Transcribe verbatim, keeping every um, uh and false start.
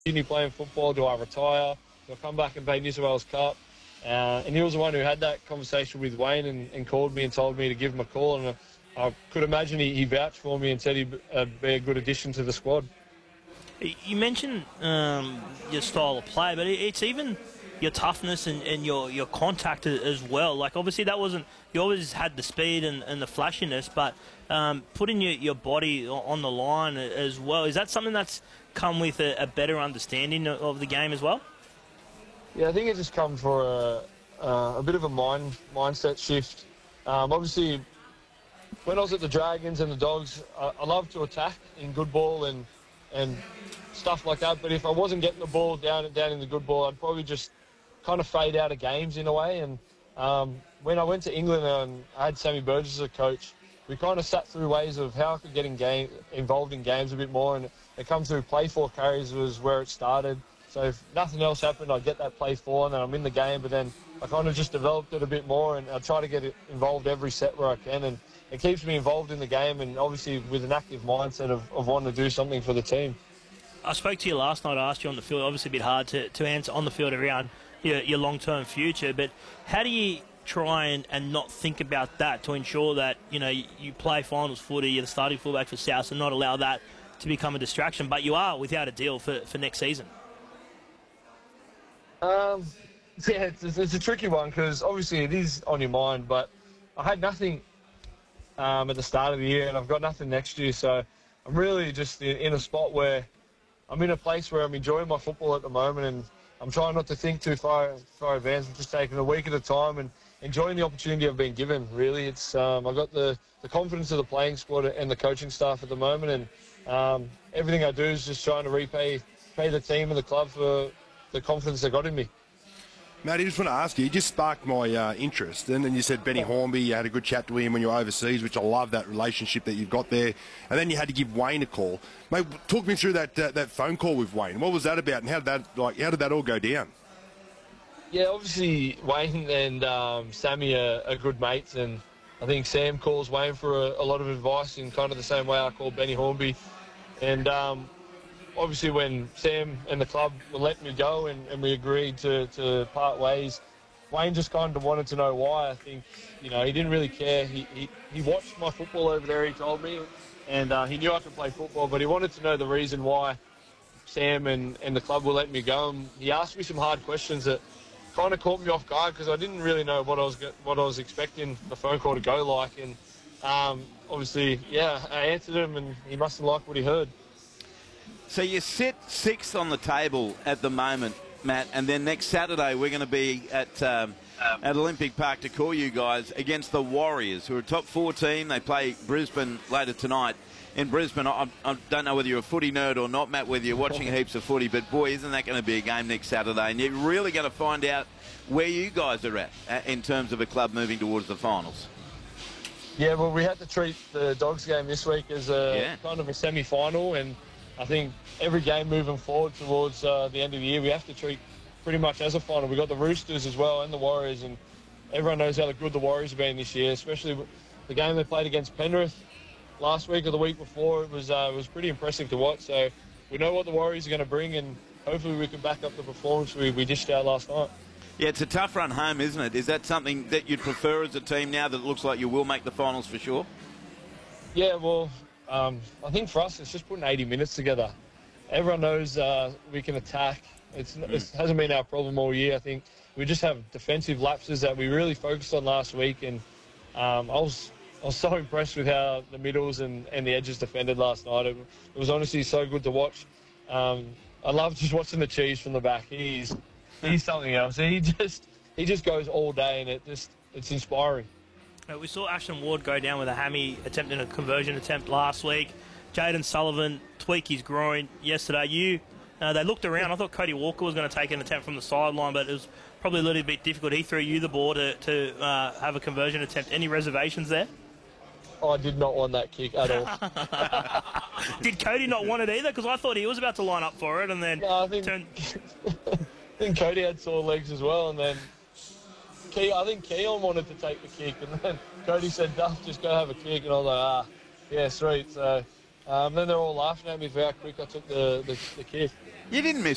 continue playing football? Do I retire? Do I come back and play New South Wales Cup? Uh, and he was the one who had that conversation with Wayne and, and called me and told me to give him a call. And I, I could imagine he, he vouched for me and said he'd uh, be a good addition to the squad. You mentioned um, your style of play, but it's even your toughness and, and your, your contact as well. Like, obviously, that wasn't... You always had the speed and, and the flashiness, but um, putting your, your body on the line as well, is that something that's come with a, a better understanding of the game as well? Yeah, I think it just comes for a, uh, a bit of a mind mindset shift. Um, obviously, when I was at the Dragons and the Dogs, I, I loved to attack in good ball and and stuff like that. But if I wasn't getting the ball down down in the good ball, I'd probably just kind of fade out of games in a way. And um, when I went to England and I had Sammy Burgess as a coach, we kind of sat through ways of how I could get in game, involved in games a bit more. And it comes through play four carries was where it started. So if nothing else happened, I'd get that play four and then I'm in the game. But then I kind of just developed it a bit more and I try to get it involved every set where I can. And it keeps me involved in the game and obviously with an active mindset of, of wanting to do something for the team. I spoke to you last night. I asked you on the field, obviously a bit hard to, to answer on the field around your, your long-term future, but how do you try and, and not think about that to ensure that, you know, you, you play finals footy, you're the starting fullback for South, and not allow that to become a distraction, but you are without a deal for, for next season? Um, yeah, it's, it's a tricky one because obviously it is on your mind, but I had nothing um, at the start of the year and I've got nothing next year, so I'm really just in, in a spot where I'm in a place where I'm enjoying my football at the moment and I'm trying not to think too far far advanced. I'm just taking a week at a time and enjoying the opportunity I've been given, really. It's um, I've got the, the confidence of the playing squad and the coaching staff at the moment, and um, everything I do is just trying to repay pay the team and the club for the confidence they got in me. Matty, I just want to ask you, you just sparked my uh, interest, and then you said Benny Hornby, you had a good chat to him when you were overseas, which I love that relationship that you've got there, and then you had to give Wayne a call. Mate, talk me through that uh, that phone call with Wayne. What was that about, and how did that like how did that all go down? Yeah, obviously Wayne and um, Sammy are, are good mates, and I think Sam calls Wayne for a, a lot of advice in kind of the same way I called Benny Hornby, and um, obviously when Sam and the club were letting me go and, and we agreed to, to part ways, Wayne just kind of wanted to know why. I think, you know, he didn't really care. He, he, he watched my football over there, he told me, and uh, he knew I could play football, but he wanted to know the reason why Sam and, and the club were letting me go. And he asked me some hard questions that kind of caught me off guard because I didn't really know what I was what I was expecting the phone call to go like. And um, obviously, yeah, I answered him and he must have liked what he heard. So you sit sixth on the table at the moment, Matt, and then next Saturday we're going to be at um, at Olympic Park to call you guys against the Warriors, who are a top four team. They play Brisbane later tonight in Brisbane. I, I don't know whether you're a footy nerd or not, Matt, whether you're watching heaps of footy, but boy, isn't that going to be a game next Saturday? And you're really going to find out where you guys are at in terms of a club moving towards the finals. Yeah, well, we had to treat the Dogs game this week as a yeah. kind of a semi-final, and I think every game moving forward towards uh, the end of the year, we have to treat pretty much as a final. We've got the Roosters as well and the Warriors, and everyone knows how good the Warriors have been this year, especially the game they played against Penrith last week or the week before. It was, uh, it was pretty impressive to watch, so we know what the Warriors are going to bring, and hopefully we can back up the performance we, we dished out last night. Yeah, it's a tough run home, isn't it? Is that something that you'd prefer as a team now that it looks like you will make the finals for sure? Yeah, well, um, I think for us it's just putting eighty minutes together. Everyone knows uh, we can attack. It's, mm. It hasn't been our problem all year. I think we just have defensive lapses that we really focused on last week, and um, I was I was so impressed with how the middles and, and the edges defended last night. It, it was honestly so good to watch. Um, I love just watching the cheese from the back. He's he's something else. He just he just goes all day, and it just it's inspiring. Uh, we saw Ashton Ward go down with a hammy attempting a conversion attempt last week. Jaden Sullivan tweak his groin yesterday. You, uh, they looked around. I thought Cody Walker was going to take an attempt from the sideline, but it was probably a little bit difficult. He threw you the ball to, to uh, have a conversion attempt. Any reservations there? I did not want that kick at all. Did Cody not want it either? Because I thought he was about to line up for it, and then no, I think, turn... I think Cody had sore legs as well, and then Ke I think Keon wanted to take the kick, and then Cody said, "Duff, just go have a kick," and I was like, "Ah, yeah, sweet." So um, then they're all laughing at me for how quick I took the, the, the kick. You didn't miss